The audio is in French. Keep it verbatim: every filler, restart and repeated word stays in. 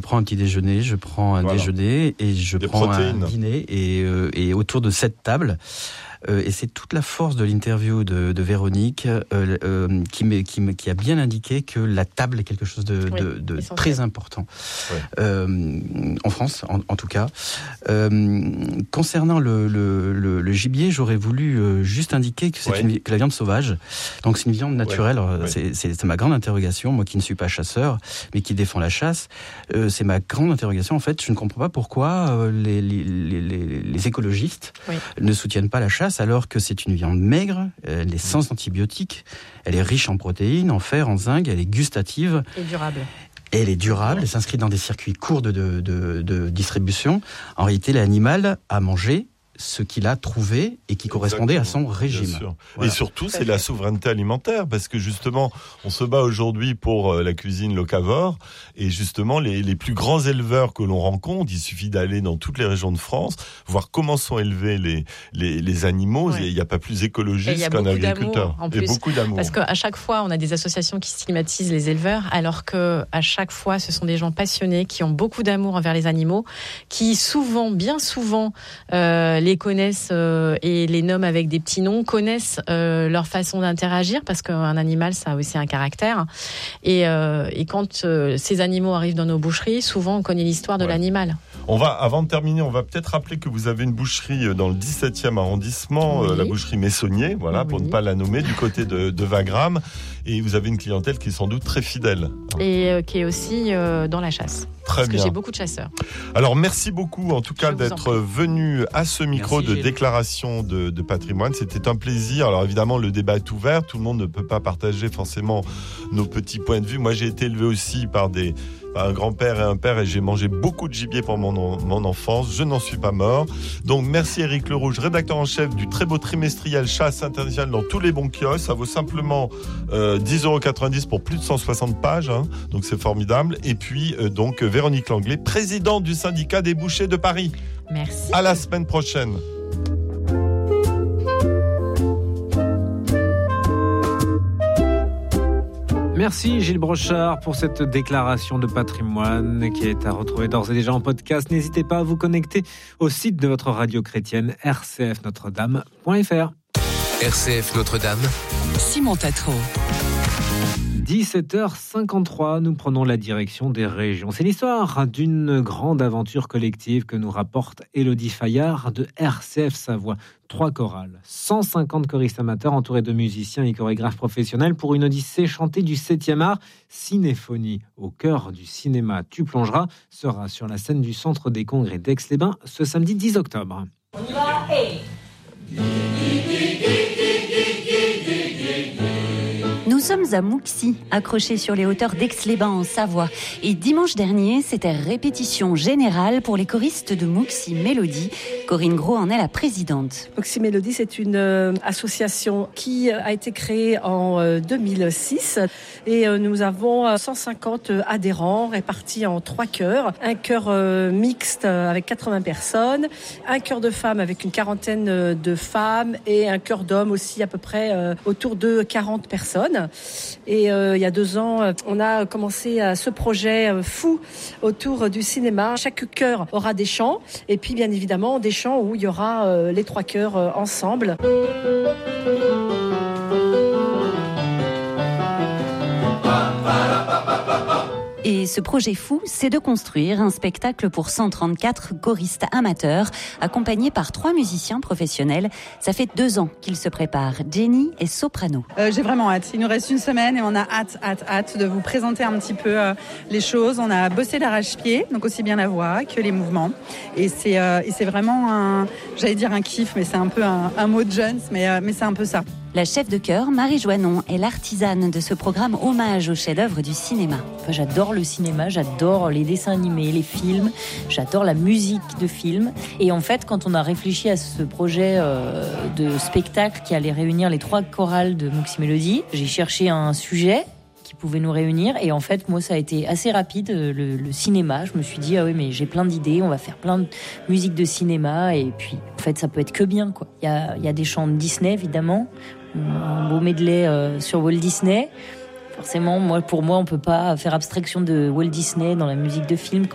prends un petit déjeuner, je prends un voilà. déjeuner et je Des prends protéines. un dîner. Et, euh, et autour de cette table, euh, et c'est toute la force de l'interview de, de Véronique euh, euh, qui, met, qui, met, qui a bien indiqué que la table est quelque chose de, oui, de, de très important. Oui. Euh, en France, en, en tout cas. Euh, concernant le, le, le, le gibier, j'aurais voulu euh, juste indiquer que c'est ouais. une, que la viande sauvage, donc c'est une viande naturelle. Ouais. Ouais. C'est, c'est, c'est ma grande interrogation, moi qui ne suis pas chasseur, mais qui défend la chasse. Euh, c'est ma grande interrogation. En fait, je ne comprends pas pourquoi euh, les, les, les, les, les écologistes oui. ne soutiennent pas la chasse, alors que c'est une viande maigre, elle est sans antibiotiques, elle est riche en protéines, en fer, en zinc, elle est gustative. Et durable. Et elle est durable, elle s'inscrit dans des circuits courts de, de, de, de distribution. En réalité, l'animal a mangé ce qu'il a trouvé et qui correspondait Exactement. à son régime. Voilà. Et surtout, c'est la souveraineté alimentaire, parce que justement, on se bat aujourd'hui pour la cuisine locavore, et justement, les, les plus grands éleveurs que l'on rencontre, il suffit d'aller dans toutes les régions de France, voir comment sont élevés les, les, les animaux. Ouais. Il n'y a pas plus écologiste qu'un agriculteur. En plus, et beaucoup d'amour. Parce qu'à chaque fois, on a des associations qui stigmatisent les éleveurs, alors qu'à chaque fois, ce sont des gens passionnés, qui ont beaucoup d'amour envers les animaux, qui souvent, bien souvent, euh, les connaissent euh, et les nomment avec des petits noms, connaissent euh, leur façon d'interagir, parce qu'un animal, ça a aussi un caractère. Et, euh, et quand euh, ces animaux arrivent dans nos boucheries, souvent on connaît l'histoire de ouais. l'animal. On va, avant de terminer, on va peut-être rappeler que vous avez une boucherie dans le dix-septième arrondissement, oui. euh, la boucherie Messonnier, voilà, oui. pour ne pas la nommer, du côté de, de Wagram. Et vous avez une clientèle qui est sans doute très fidèle. Et euh, qui est aussi euh, dans la chasse. Très parce bien. Que j'ai beaucoup de chasseurs. Alors, merci beaucoup, en tout cas, d'être venu à ce micro merci, de Gilles. déclaration de, de patrimoine. C'était un plaisir. Alors, évidemment, le débat est ouvert. Tout le monde ne peut pas partager forcément nos petits points de vue. Moi, j'ai été élevé aussi par des... un grand-père et un père, et j'ai mangé beaucoup de gibier pendant mon, mon enfance. Je n'en suis pas mort. Donc, merci Éric Le Rouge, rédacteur en chef du très beau trimestriel Chasse Internationale dans tous les bons kiosques. Ça vaut simplement euh, dix euros quatre-vingt-dix pour plus de cent soixante pages. Hein. Donc, c'est formidable. Et puis, euh, donc, Véronique Langlais, présidente du syndicat des bouchers de Paris. Merci. À la semaine prochaine. Merci Gilles Brochard pour cette déclaration de patrimoine qui est à retrouver d'ores et déjà en podcast. N'hésitez pas à vous connecter au site de votre radio chrétienne r c f notre dame point f r. R C F Notre-Dame, Simon Tatro. dix-sept heures cinquante-trois, nous prenons la direction des régions. C'est l'histoire d'une grande aventure collective que nous rapporte Élodie Fayard de R C F Savoie. Trois chorales, cent cinquante choristes amateurs entourés de musiciens et chorégraphes professionnels pour une odyssée chantée du septième art. Cinéphonie au cœur du cinéma Tu plongeras sera sur la scène du Centre des Congrès d'Aix-les-Bains ce samedi dix octobre. On y va et... Nous sommes à Mouxy, accrochés sur les hauteurs d'Aix-les-Bains en Savoie. Et dimanche dernier, c'était répétition générale pour les choristes de Mouxy Mélodie. Corinne Gros en est la présidente. Mouxy Mélodie, c'est une euh, association qui a été créée en euh, deux mille six. Et euh, nous avons cent cinquante adhérents répartis en trois chœurs. Un chœur euh, mixte avec quatre-vingts personnes, un chœur de femmes avec une quarantaine de femmes et un chœur d'hommes aussi à peu près euh, autour de quarante personnes. Et euh, il y a deux ans, on a commencé à ce projet fou autour du cinéma. Chaque chœur aura des chants et puis bien évidemment des chants où il y aura euh, les trois chœurs euh, ensemble. Et ce projet fou, c'est de construire un spectacle pour cent trente-quatre choristes amateurs, accompagnés par trois musiciens professionnels. Ça fait deux ans qu'ils se préparent. Jenny est soprano. Euh, j'ai vraiment hâte. Il nous reste une semaine et on a hâte, hâte, hâte de vous présenter un petit peu euh, les choses. On a bossé d'arrache-pied, donc aussi bien la voix que les mouvements. Et c'est, euh, et c'est vraiment un, j'allais dire un kiff, mais c'est un peu un, un mot de jeunes, mais, euh, mais c'est un peu ça. La chef de chœur, Marie Joannon, est l'artisane de ce programme hommage aux chefs-d'œuvre du cinéma. Enfin, j'adore le cinéma, j'adore les dessins animés, les films, j'adore la musique de films. Et en fait, quand on a réfléchi à ce projet euh, de spectacle qui allait réunir les trois chorales de Mouxy Mélodie, j'ai cherché un sujet qui pouvait nous réunir. Et en fait, moi, ça a été assez rapide, le, le cinéma. Je me suis dit, ah oui, mais j'ai plein d'idées, on va faire plein de musique de cinéma. Et puis, en fait, ça peut être que bien, quoi. Il y a, il y a des chants de Disney, évidemment. Un beau medley euh, sur Walt Disney. Forcément, moi, pour moi, on peut pas faire abstraction de Walt Disney dans la musique de film.